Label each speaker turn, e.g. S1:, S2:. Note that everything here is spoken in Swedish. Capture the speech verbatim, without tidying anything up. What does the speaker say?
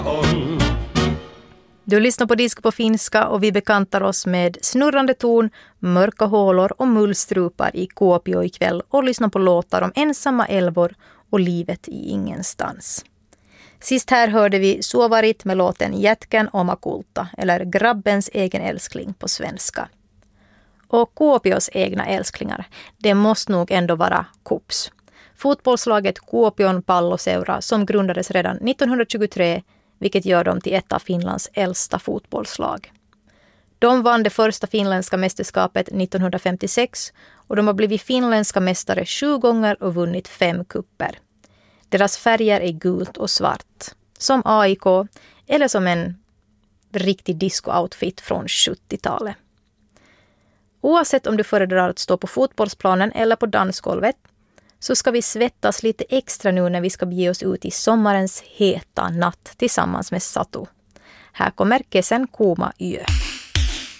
S1: Du lyssnar på Disco på finska och vi bekantar oss med snurrande ton, mörka hålor och mullstrupar i Kuopio ikväll och lyssnar på låtar om ensamma älvor och livet i ingenstans. Sist här hörde vi Suovarit med låten Jätkän oma kulta eller Grabbens egen älskling på svenska. Och Kuopios egna älsklingar, det måste nog ändå vara Kups. Fotbollslaget Kuopion Palloseura som grundades redan nittonhundratjugotre, vilket gör dem till ett av Finlands äldsta fotbollslag. De vann det första finländska mästerskapet nittonhundrafemtiosex och de har blivit finländska mästare sju gånger och vunnit fem kupper. Deras färger är gult och svart, som A I K eller som en riktig disco-outfit från sjuttiotalet. Oavsett om du föredrar att stå på fotbollsplanen eller på dansgolvet så ska vi svettas lite extra nu när vi ska bege oss ut i sommarens heta natt tillsammans med Satu. Här kommer Kesen Kuuma yö.